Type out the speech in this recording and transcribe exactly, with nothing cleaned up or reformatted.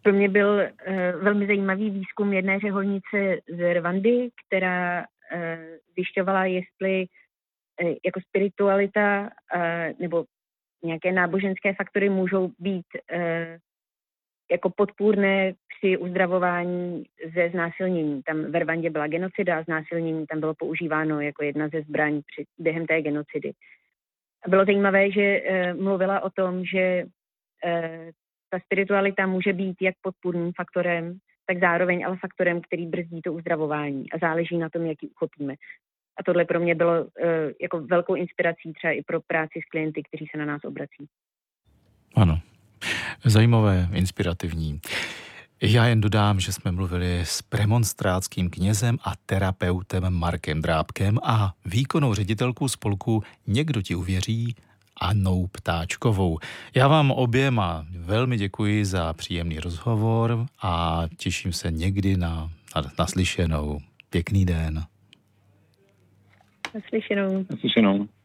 pro mě byl uh, velmi zajímavý výzkum jedné řeholnice z Rwandy, která uh, zjišťovala, jestli uh, jako spiritualita uh, nebo nějaké náboženské faktory můžou být uh, jako podpůrné při uzdravování ze znásilnění. Tam ve Rwandě byla genocida a znásilnění tam bylo používáno jako jedna ze zbraní při, během té genocidy. A bylo zajímavé, že uh, mluvila o tom, že uh, ta spiritualita může být jak podpůrným faktorem, tak zároveň ale faktorem, který brzdí to uzdravování a záleží na tom, jak ji uchopíme. A tohle pro mě bylo uh, jako velkou inspirací třeba i pro práci s klienty, kteří se na nás obrací. Ano, zajímavé, inspirativní. Já jen dodám, že jsme mluvili s premonstrátským knězem a terapeutem Markem Drábkem a výkonnou ředitelkou spolku Někdo ti uvěří Annou Ptáčkovou. Já vám oběma velmi děkuji za příjemný rozhovor a těším se někdy na, na naslyšenou. Pěkný den. Naslyšenou. Naslyšenou.